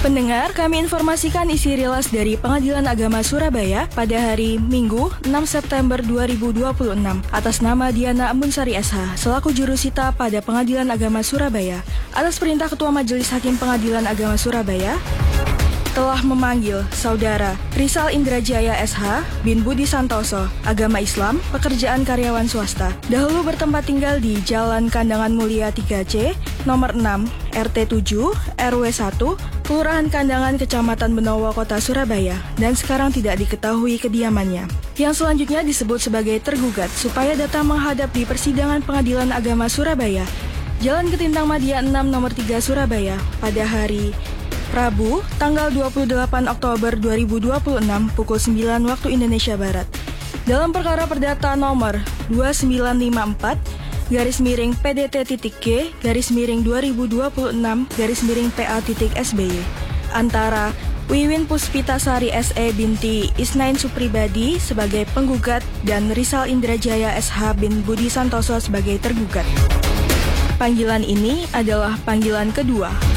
Pendengar, kami informasikan isi rilis dari Pengadilan Agama Surabaya pada hari Minggu 6 September 2026 atas nama Diana Embunsari SH selaku jurusita pada Pengadilan Agama Surabaya atas perintah Ketua Majelis Hakim Pengadilan Agama Surabaya telah memanggil Saudara Rizal Indrajaya SH bin Budi Santoso, agama Islam, pekerjaan karyawan swasta, dahulu bertempat tinggal di Jalan Kandangan Mulia 3C, nomor 6, RT 7, RW 1, Kelurahan Kandangan, Kecamatan Benowo, Kota Surabaya, dan sekarang tidak diketahui kediamannya. Yang selanjutnya disebut sebagai tergugat supaya datang menghadap di persidangan Pengadilan Agama Surabaya, Jalan Ketintang Madia 6 nomor 3 Surabaya, pada hari Rabu, tanggal 28 Oktober 2026 pukul 9 waktu Indonesia Barat. Dalam perkara perdata nomor 2954-G-2026-PA.SBY antara Wiwin Puspitasari SE binti Isnain Supribadi sebagai penggugat dan Rizal Indrajaya SH bin Budi Santoso sebagai tergugat. Panggilan ini adalah panggilan kedua.